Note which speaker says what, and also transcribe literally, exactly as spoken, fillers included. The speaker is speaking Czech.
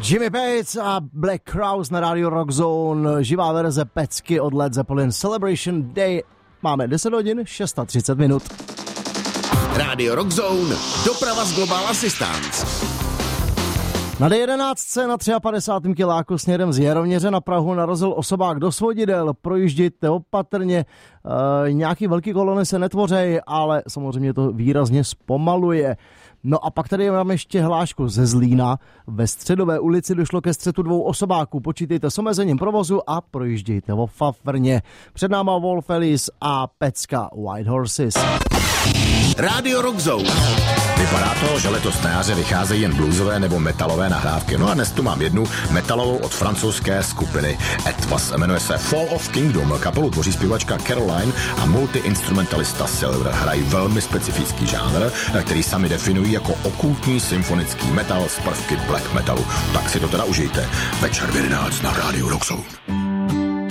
Speaker 1: Jimmy Page a Black Crowes na rádiu Rock Zone, živá verze pecky od Led Zeppelin Celebration Day. Máme deset hodin, třicet šest minut.
Speaker 2: Rádio Rock Zone, doprava z Global Assistance.
Speaker 1: Na D jedenáct na padesátém třetím kiláku směrem z Jaroměře na Prahu narazil osobák do svodidel. Projíždějte opatrně, e, nějaký velký kolony se netvořejí, ale samozřejmě to výrazně zpomaluje. No a pak tady máme ještě hlášku ze Zlína. Ve Středové ulici došlo ke střetu dvou osobáků. Počítejte s omezením provozu a projíždějte opatrně. Před náma Wolf Alice a pecka White Horses.
Speaker 2: Rádio Rock Zone.
Speaker 3: Vypadá to, že letos na jaře vycházejí jen bluesové nebo metalové nahrávky. No a dnes tu mám jednu metalovou od francouzské skupiny Etwas. Jmenuje se Fall of Kingdom. Kapelu tvoří zpěvačka Caroline a multiinstrumentalista Silver. Hrají velmi specifický žánr, který sami definují jako okultní symfonický metal z prvky black metalu. Tak si to teda užijte. Večer v jedenáct na Rádiu Rock Zone.